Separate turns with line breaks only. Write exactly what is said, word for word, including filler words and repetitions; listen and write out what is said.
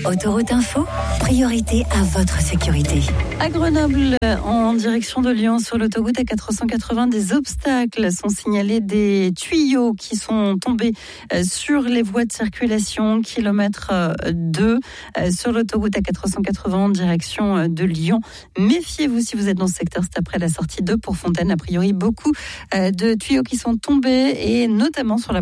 Autoroute Info, priorité à votre sécurité.
À Grenoble, en direction de Lyon, sur l'autoroute A quatre cent quatre-vingts, des obstacles sont signalés, des tuyaux qui sont tombés sur les voies de circulation, kilomètre deux, sur l'autoroute A quatre cent quatre-vingts en direction de Lyon. Méfiez-vous si vous êtes dans ce secteur, c'est après la sortie de Pour Fontaine. A priori, beaucoup de tuyaux qui sont tombés, et notamment sur la